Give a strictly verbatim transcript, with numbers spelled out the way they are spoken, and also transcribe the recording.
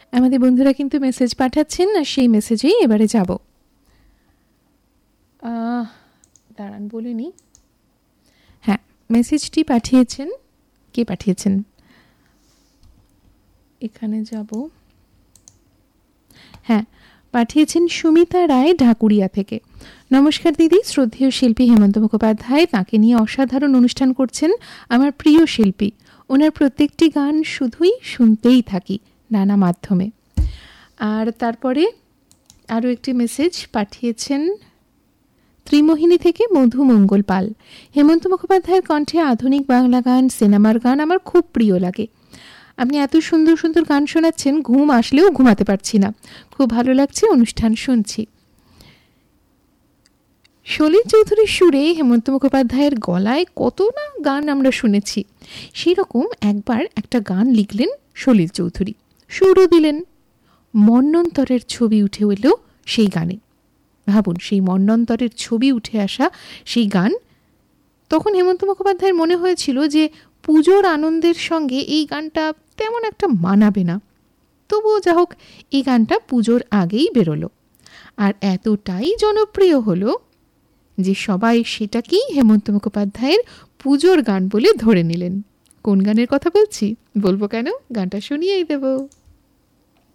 আমাদের বন্ধুরা কিন্তু মেসেজ পাঠাচ্ছেন, আর সেই মেসেজেই এবারে যাব। দাঁড়ান বলিনি। হ্যাঁ, মেসেজটি পাঠিয়েছেন, কে পাঠিয়েছেন এখানে যাব। হ্যাঁ, পাঠিয়েছেন সুমিতা রায় ঢাকুরিয়া থেকে। নমস্কার দিদি, শ্রদ্ধেয় শিল্পী হেমন্ত মুখোপাধ্যায়, তাকে নিয়ে অসাধারণ অনুষ্ঠান করছেন আমার প্রিয় শিল্পী। ওনার প্রত্যেকটি গান শুধুই শুনতেই থাকি নানা মাধ্যমে। আর তারপরে আরও একটি মেসেজ পাঠিয়েছেন ত্রিমোহিনী থেকে মধু মঙ্গল পাল। হেমন্ত মুখোপাধ্যায়ের কণ্ঠে আধুনিক বাংলা গান, সিনেমার গান আমার খুব প্রিয় লাগে। আপনি এত সুন্দর সুন্দর গান শোনাচ্ছেন, ঘুম আসলেও ঘুমাতে পারছি না। খুব ভালো লাগছে, অনুষ্ঠান শুনছি। সলিল চৌধুরীর সুরে হেমন্ত মুখোপাধ্যায়ের গলায় কত না গান আমরা শুনেছি। সেই রকম একবার একটা গান লিখলেন সলিল চৌধুরী, সুরও দিলেন। মন্বন্তরের ছবি উঠে এলো সেই গানে। ভাবুন, সেই মন্বন্তরের ছবি উঠে আসা সেই গান। তখন হেমন্ত মুখোপাধ্যায়ের মনে হয়েছিল যে পুজোর আনন্দের সঙ্গে এই গানটা তেমন একটা মানাবে না, তবুও যা হোক এই গানটা পুজোর আগেই বেরোলো, আর এতটাই জনপ্রিয় হলো যে সবাই সেটাকেই হেমন্ত মুখোপাধ্যায়ের পুজোর গান বলে ধরে নিলেন। কোন গানের কথা বলছি বলবো কেন, গানটা শুনিয়েই দেব।